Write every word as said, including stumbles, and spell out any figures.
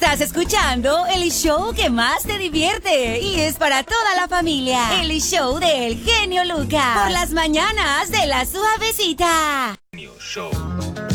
Estás escuchando el show que más te divierte y es para toda la familia. El show del genio Lucas. Por las mañanas de La Suavecita. Show.